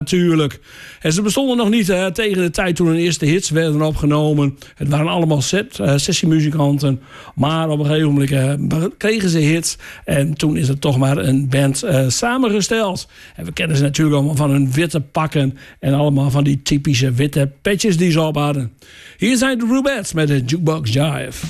natuurlijk. En ze bestonden nog niet tegen de tijd toen hun eerste hits werden opgenomen. Het waren allemaal sessiemuzikanten. Maar op een gegeven moment kregen ze hits. En toen is er toch maar een band samengesteld. En we kennen ze natuurlijk allemaal van hun witte pakken. En allemaal van die typische witte petjes die ze op hadden. Hier zijn de Rubettes met de Jukebox Jive.